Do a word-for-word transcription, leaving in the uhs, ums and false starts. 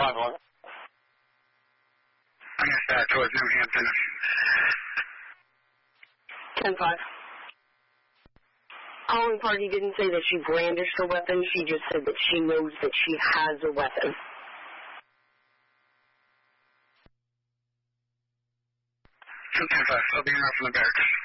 five one. I'm going to start towards New Hampton. ten five. Calling party didn't say that she brandished a weapon. She just said that she knows that she has a weapon. ten five. I'll be around from the barracks.